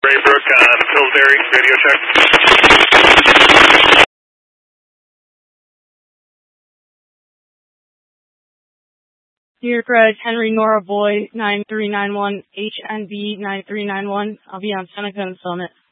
Raybrook, Pillsbury, radio check. New York Red, Henry Nora Boy, 9391, HNB 9391. I'll be on Seneca and Summit.